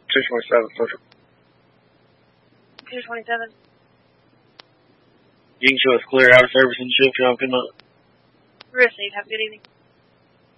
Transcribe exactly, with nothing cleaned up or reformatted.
two twenty-seven, social. two twenty-seven. You can show us clear out of service and shift job. Good night. Received. Have a good evening.